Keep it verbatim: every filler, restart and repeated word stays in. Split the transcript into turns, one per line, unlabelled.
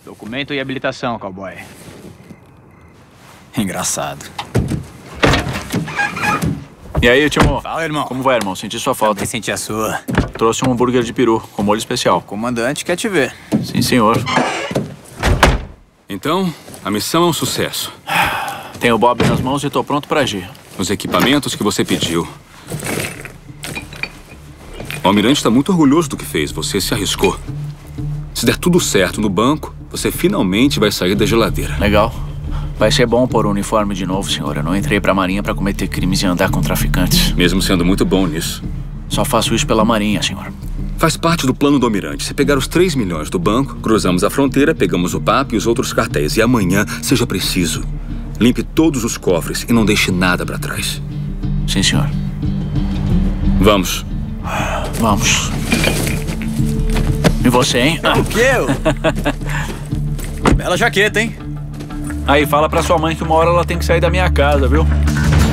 Documento e habilitação, cowboy.
Engraçado.
E aí, Timo?
Fala, irmão.
Como vai, irmão? Senti sua falta.
Também senti a sua.
Trouxe um hambúrguer de peru, com molho especial.
O comandante quer te ver.
Sim, senhor.
Então, a missão é um sucesso.
Tenho o Bob nas mãos e tô pronto pra agir.
Os equipamentos que você pediu. O almirante está muito orgulhoso do que fez. Você se arriscou. Se der tudo certo no banco, você finalmente vai sair da geladeira.
Legal. Vai ser bom pôr o uniforme de novo, senhor. Eu não entrei pra Marinha pra cometer crimes e andar com traficantes.
Mesmo sendo muito bom nisso.
Só faço isso pela Marinha, senhor.
Faz parte do plano do almirante. Se pegar os três milhões do banco, cruzamos a fronteira, pegamos o P A P e os outros cartéis. E amanhã, seja preciso, limpe todos os cofres e não deixe nada pra trás.
Sim, senhor.
Vamos.
Vamos. E você, hein?
O quê? Bela jaqueta, hein?
Aí, fala pra sua mãe que uma hora ela tem que sair da minha casa, viu?